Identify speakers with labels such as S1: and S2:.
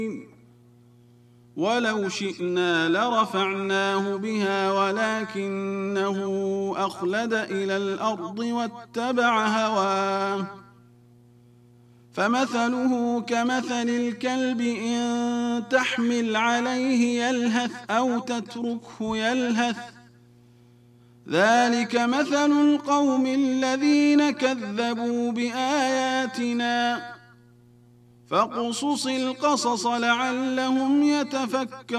S1: ولو شئنا لرفعناه بها ولكنه أخلد إلى الأرض واتبع هواه فمثله كمثل الكلب إن تحمل عليه يلهث أو تتركه يلهث ذلك مثل القوم الذين كذبوا بآياتنا فاقصص القصص لعلهم يتفكرون